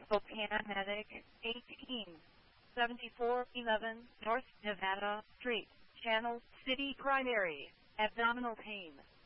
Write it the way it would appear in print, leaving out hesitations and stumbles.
Spokane Medic, 187411 North Nevada Street, Channel City Primary, abdominal pain.